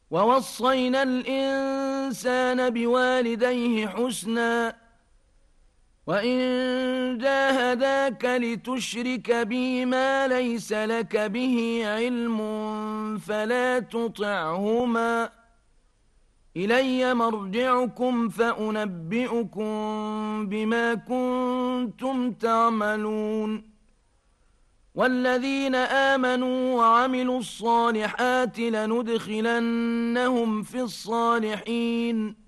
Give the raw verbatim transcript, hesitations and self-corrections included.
ووصينا الإنسان بوالديه حسنا وإن جاهداك لتشرك بي ما ليس لك به علم فلا تطعهما إلي مرجعكم فأنبئكم بما كنتم تعملون والذين آمنوا وعملوا الصالحات لندخلنهم في الصالحين